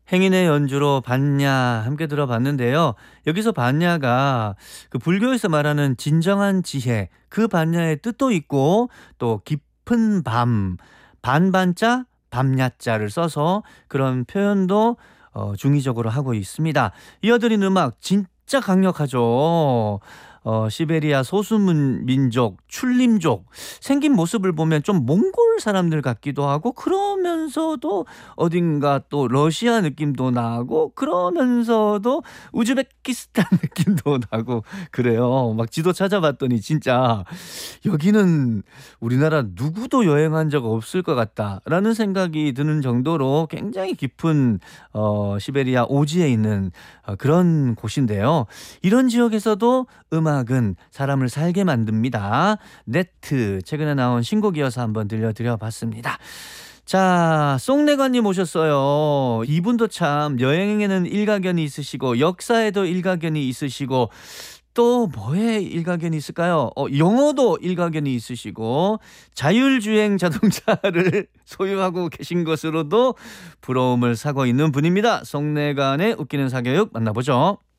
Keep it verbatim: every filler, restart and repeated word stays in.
행인의 연주로 반야 함께 들어봤는데요. 여기서 반야가 그 불교에서 말하는 진정한 지혜, 그 반야의 뜻도 있고 또 깊은 밤, 반반자 밤야자를 써서 그런 표현도 어, 중의적으로 하고 있습니다. 이어드린 음악 진짜 강력하죠. 어, 시베리아 소수민족 출림족 생긴 모습을 보면 좀 몽골 사람들 같기도 하고 그러면서도 어딘가 또 러시아 느낌도 나고 그러면서도 우즈베키스탄 느낌도 나고 그래요. 막 지도 찾아봤더니 진짜 여기는 우리나라 누구도 여행한 적 없을 것 같다라는 생각이 드는 정도로 굉장히 깊은 어, 시베리아 오지에 있는 어, 그런 곳인데요. 이런 지역에서도 음악은 사람을 살게 만듭니다. 네트 최근에 나온 신곡이어서 한번 들려드려 봤습니다. 자, 송내관님 오셨어요. 이분도 참 여행에는 일가견이 있으시고 역사에도 일가견이 있으시고 또 뭐에 일가견이 있을까요? 어, 영어도 일가견이 있으시고 자율주행 자동차를 소유하고 계신 것으로도 부러움을 사고 있는 분입니다. 송내관의 웃기는 사교육 만나보죠.